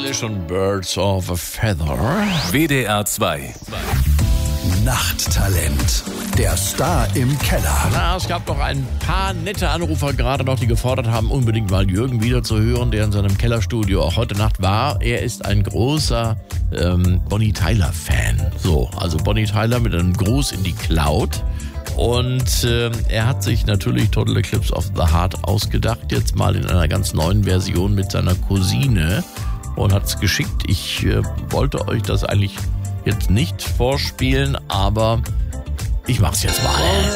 Demolition Birds of a Feather. WDR 2. Nachttalent. Der Star im Keller. Na, es gab noch ein paar nette Anrufer gerade noch, die gefordert haben, unbedingt mal Jürgen wieder zu hören, der in seinem Kellerstudio auch heute Nacht war. Er ist ein großer Bonnie Tyler-Fan. So, also Bonnie Tyler mit einem Gruß in die Cloud. Und er hat sich natürlich Total Eclipse of the Heart ausgedacht, jetzt mal in einer ganz neuen Version mit seiner Cousine und hat es geschickt. Ich wollte euch das eigentlich jetzt nicht vorspielen, aber ich mach's jetzt mal.